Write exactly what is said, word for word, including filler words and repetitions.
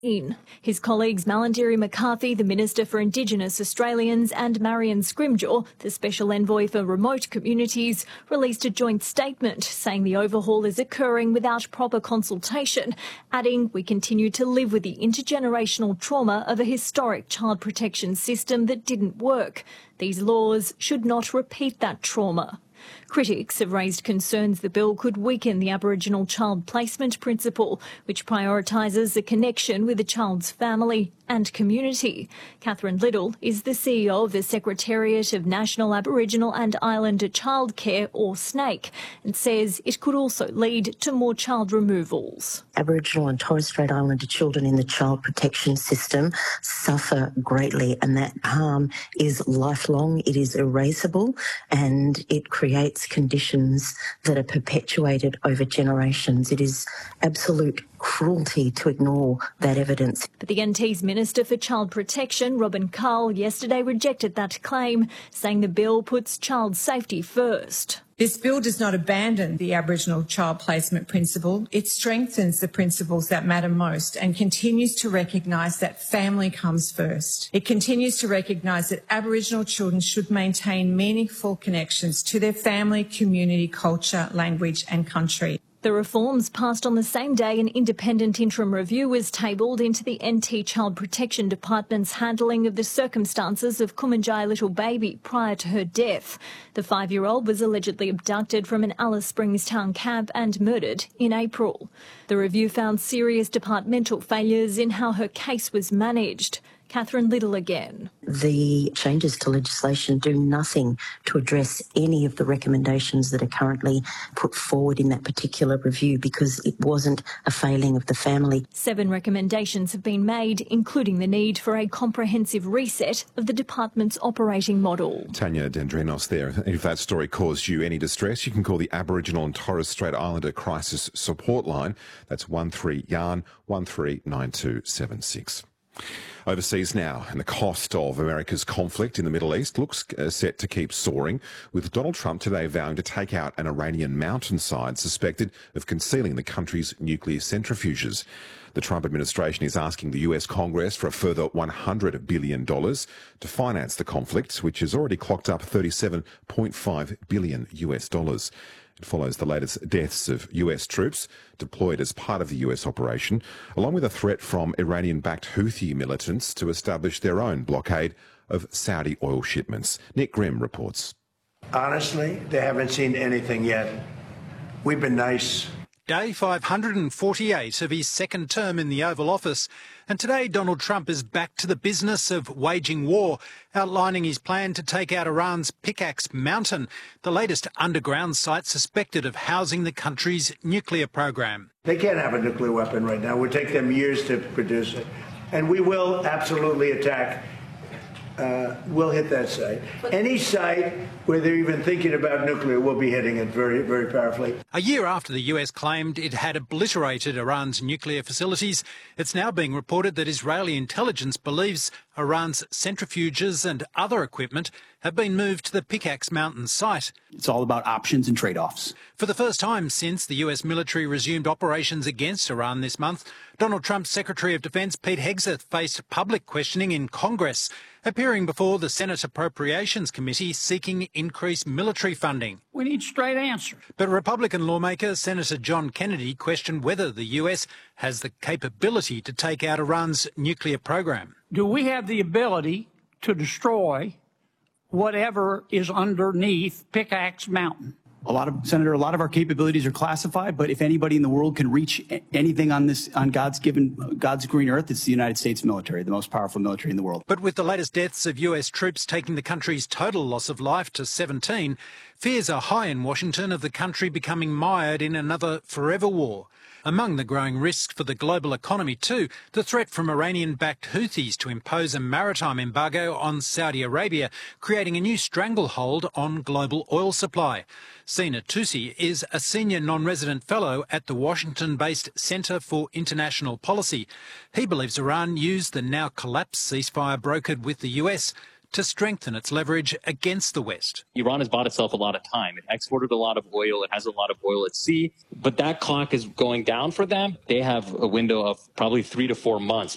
His colleagues Malarndirri McCarthy, the Minister for Indigenous Australians, and Marion Scrimgeour, the Special Envoy for Remote Communities, released a joint statement saying the overhaul is occurring without proper consultation, adding, "We continue to live with the intergenerational trauma of a historic child protection system that didn't work. These laws should not repeat that trauma." Critics have raised concerns the bill could weaken the Aboriginal child placement principle, which prioritises a connection with a child's family and community. Catherine Little is the C E O of the Secretariat of National Aboriginal and Islander Childcare, or SNAIC, and says it could also lead to more child removals. Aboriginal and Torres Strait Islander children in the child protection system suffer greatly, and that harm is lifelong, it is erasable, and it creates conditions that are perpetuated over generations. It is absolute cruelty to ignore that evidence. But the N T's Minister for Child Protection, Robin Carl, yesterday rejected that claim, saying the bill puts child safety first. This bill does not abandon the Aboriginal child placement principle. It strengthens the principles that matter most and continues to recognise that family comes first. It continues to recognise that Aboriginal children should maintain meaningful connections to their family, community, culture, language and country. The reforms passed on the same day an independent interim review was tabled into the N T Child Protection Department's handling of the circumstances of Kumanjai little baby prior to her death. The five-year-old was allegedly abducted from an Alice Springs town camp and murdered in April. The review found serious departmental failures in how her case was managed. Catherine Little again. The changes to legislation do nothing to address any of the recommendations that are currently put forward in that particular review because it wasn't a failing of the family. Seven recommendations have been made, including the need for a comprehensive reset of the department's operating model. Tanya Dendrinos there. If that story caused you any distress, you can call the Aboriginal and Torres Strait Islander Crisis Support Line. That's one three yarn one three nine two seven six. Overseas now, and the cost of America's conflict in the Middle East looks uh, set to keep soaring, with Donald Trump today vowing to take out an Iranian mountainside suspected of concealing the country's nuclear centrifuges. The Trump administration is asking the U S Congress for a further one hundred billion dollars to finance the conflict, which has already clocked up thirty-seven point five billion U S dollars. It follows the latest deaths of U S troops deployed as part of the U S operation, along with a threat from Iranian-backed Houthi militants to establish their own blockade of Saudi oil shipments. Nick Grimm reports. Honestly, they haven't seen anything yet. We've been nice. Day five hundred forty-eight of his second term in the Oval Office, and today Donald Trump is back to the business of waging war, outlining his plan to take out Iran's Pickaxe Mountain, the latest underground site suspected of housing the country's nuclear program. They can't have a nuclear weapon right now. It would take them years to produce it. And we will absolutely attack. Uh, we'll hit that site. Any site where they're even thinking about nuclear, we'll be hitting it very, very powerfully. A year after the U S claimed it had obliterated Iran's nuclear facilities, it's now being reported that Israeli intelligence believes Iran's centrifuges and other equipment have been moved to the Pickaxe Mountain site. It's all about options and trade-offs. For the first time since the U S military resumed operations against Iran this month, Donald Trump's Secretary of Defense Pete Hegseth faced public questioning in Congress, appearing before the Senate Appropriations Committee seeking increased military funding. We need straight answers. But Republican lawmaker Senator John Kennedy questioned whether the U S has the capability to take out Iran's nuclear program. Do we have the ability to destroy whatever is underneath Pickaxe Mountain? A lot of, Senator, a lot of our capabilities are classified, but if anybody in the world can reach anything on this, on God's given, God's green earth, it's the United States military, the most powerful military in the world. But with the latest deaths of U S troops taking the country's total loss of life to seventeen, fears are high in Washington of the country becoming mired in another forever war. Among the growing risks for the global economy too, the threat from Iranian-backed Houthis to impose a maritime embargo on Saudi Arabia, creating a new stranglehold on global oil supply. Sina Tusi is a senior non-resident fellow at the Washington-based Centre for International Policy. He believes Iran used the now collapsed ceasefire brokered with the U S to strengthen its leverage against the West. Iran has bought itself a lot of time. It exported a lot of oil. It has a lot of oil at sea. But that clock is going down for them. They have a window of probably three to four months